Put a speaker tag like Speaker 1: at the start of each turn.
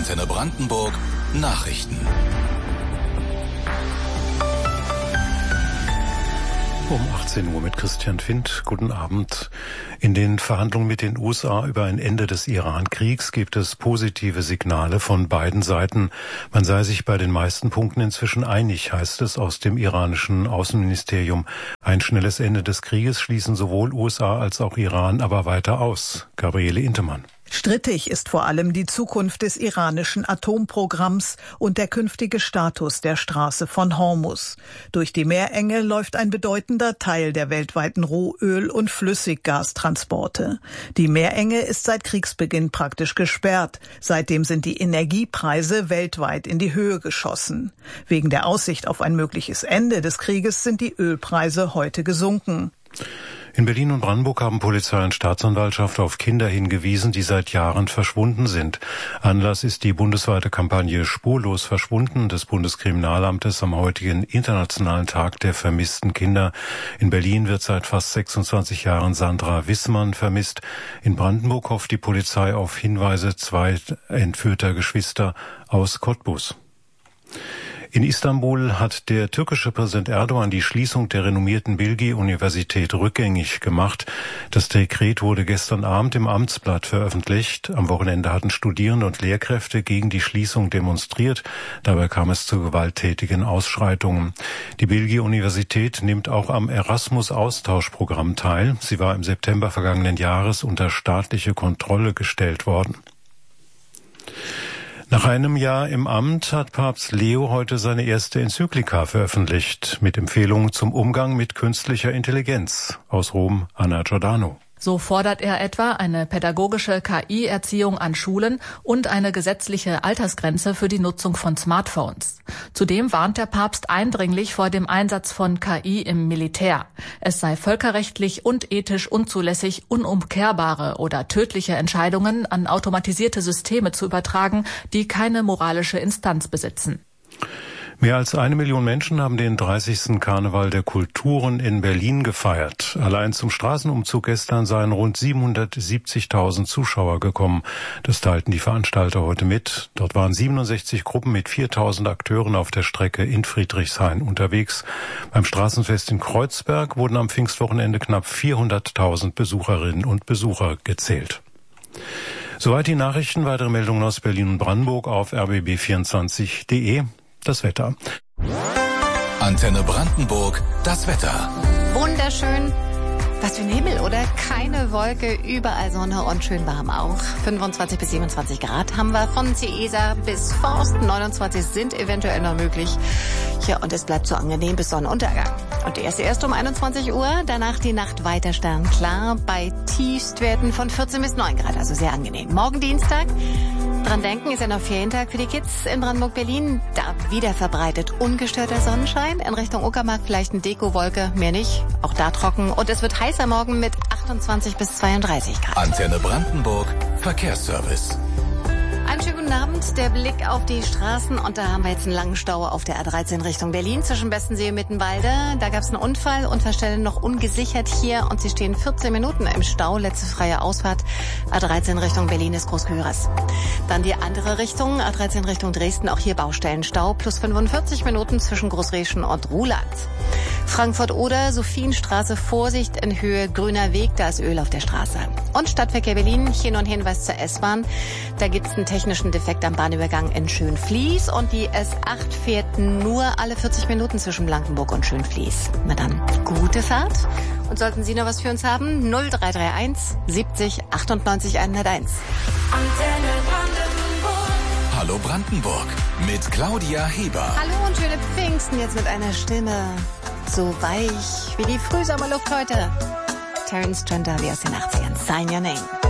Speaker 1: Antenne Brandenburg Nachrichten.
Speaker 2: Um 18 Uhr mit Christian Findt. Guten Abend. In den Verhandlungen mit den USA über ein Ende des Iran-Kriegs gibt es positive Signale von beiden Seiten. Man sei sich bei den meisten Punkten inzwischen einig, heißt es aus dem iranischen Außenministerium. Ein schnelles Ende des Krieges schließen sowohl USA als auch Iran aber weiter aus. Gabriele Intemann.
Speaker 3: Strittig ist vor allem die Zukunft des iranischen Atomprogramms und der künftige Status der Straße von Hormuz. Durch die Meerenge läuft ein bedeutender Teil der weltweiten Rohöl- und Flüssiggastransporte. Die Meerenge ist seit Kriegsbeginn praktisch gesperrt. Seitdem sind die Energiepreise weltweit in die Höhe geschossen. Wegen der Aussicht auf ein mögliches Ende des Krieges sind die Ölpreise heute gesunken.
Speaker 2: In Berlin und Brandenburg haben Polizei und Staatsanwaltschaft auf Kinder hingewiesen, die seit Jahren verschwunden sind. Anlass ist die bundesweite Kampagne Spurlos verschwunden des Bundeskriminalamtes am heutigen Internationalen Tag der vermissten Kinder. In Berlin wird seit fast 26 Jahren Sandra Wissmann vermisst. In Brandenburg hofft die Polizei auf Hinweise 2 entführter Geschwister aus Cottbus. In Istanbul hat der türkische Präsident Erdogan die Schließung der renommierten Bilgi-Universität rückgängig gemacht. Das Dekret wurde gestern Abend im Amtsblatt veröffentlicht. Am Wochenende hatten Studierende und Lehrkräfte gegen die Schließung demonstriert. Dabei kam es zu gewalttätigen Ausschreitungen. Die Bilgi-Universität nimmt auch am Erasmus-Austauschprogramm teil. Sie war im September vergangenen Jahres unter staatliche Kontrolle gestellt worden. Nach einem Jahr im Amt hat Papst Leo heute seine erste Enzyklika veröffentlicht mit Empfehlungen zum Umgang mit künstlicher Intelligenz. Aus Rom, Anna Giordano.
Speaker 4: So fordert er etwa eine pädagogische KI-Erziehung an Schulen und eine gesetzliche Altersgrenze für die Nutzung von Smartphones. Zudem warnt der Papst eindringlich vor dem Einsatz von KI im Militär. Es sei völkerrechtlich und ethisch unzulässig, unumkehrbare oder tödliche Entscheidungen an automatisierte Systeme zu übertragen, die keine moralische Instanz besitzen.
Speaker 2: Mehr als 1 Million Menschen haben den 30. Karneval der Kulturen in Berlin gefeiert. Allein zum Straßenumzug gestern seien rund 770.000 Zuschauer gekommen. Das teilten die Veranstalter heute mit. Dort waren 67 Gruppen mit 4.000 Akteuren auf der Strecke in Friedrichshain unterwegs. Beim Straßenfest in Kreuzberg wurden am Pfingstwochenende knapp 400.000 Besucherinnen und Besucher gezählt. Soweit die Nachrichten. Weitere Meldungen aus Berlin und Brandenburg auf rbb24.de. Das Wetter.
Speaker 1: Antenne Brandenburg, das Wetter.
Speaker 5: Wunderschön. Was für Nebel, oder? Keine Wolke, überall Sonne und schön warm auch. 25 bis 27 Grad haben wir von Ciesa bis Forst. 29 sind eventuell noch möglich. Ja, und es bleibt so angenehm bis Sonnenuntergang. Und erst um 21 Uhr, danach die Nacht weiter sternklar bei Tiefstwerten von 14 bis 9 Grad, also sehr angenehm. Morgen Dienstag. Dran denken, ist ja noch Ferientag für die Kids in Brandenburg-Berlin. Da wieder verbreitet ungestörter Sonnenschein. In Richtung Uckermark vielleicht eine Dekowolke, mehr nicht. Auch da trocken. Und es wird heißer morgen mit 28 bis 32 Grad.
Speaker 1: Antenne Brandenburg, Verkehrsservice.
Speaker 5: Einen schönen guten Abend. Der Blick auf die Straßen. Und da haben wir jetzt einen langen Stau auf der A13 Richtung Berlin zwischen Bestensee und Mittenwalde. Da gab es einen Unfall. Unfallstelle noch ungesichert hier. Und Sie stehen 14 Minuten im Stau. Letzte freie Ausfahrt. A13 Richtung Berlin ist Groß-Kyras. Dann die andere Richtung. A13 Richtung Dresden. Auch hier Baustellenstau. Plus 45 Minuten zwischen Großreschen und Ruhland. Frankfurt-Oder, Sophienstraße, Vorsicht in Höhe Grüner Weg, da ist Öl auf der Straße. Und Stadtverkehr Berlin, hier noch ein Hinweis zur S-Bahn. Da gibt's einen technischen Defekt am Bahnübergang in Schönfließ und die S8 fährt nur alle 40 Minuten zwischen Blankenburg und Schönfließ. Na dann, gute Fahrt. Und sollten Sie noch was für uns haben, 0331 70 98 101.
Speaker 1: Antenne Brandenburg. Hallo Brandenburg mit Claudia Heber.
Speaker 5: Hallo und schöne Pfingsten jetzt mit einer Stimme so weich wie die Frühsommerluft heute. Terence Trent D'Arby aus den 80ern. Sign Your Name.